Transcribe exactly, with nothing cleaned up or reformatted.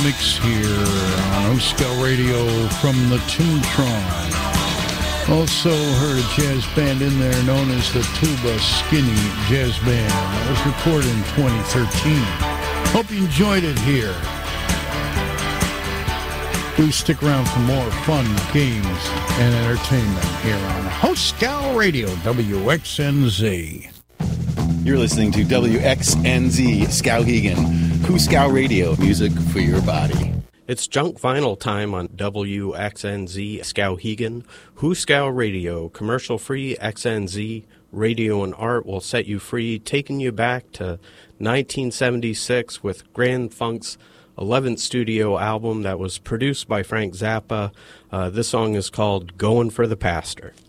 mix here on O-Scout Radio from the Toontron. Also heard a jazz band in there known as the Tuba Skinny Jazz Band. That was recorded in twenty thirteen. Hope you enjoyed it here. Do stick around for more fun, games, and entertainment here on O-Scout Radio, W X N Z. You're listening to W X N Z Skowhegan, O-Scout Radio, music for your body. It's junk vinyl time on W X N Z Skowhegan, O-Scout Radio, commercial-free X N Z, radio and art will set you free, taking you back to nineteen seventy-six with Grand Funk's eleventh studio album that was produced by Frank Zappa. Uh, this song is called Going for the Pastor.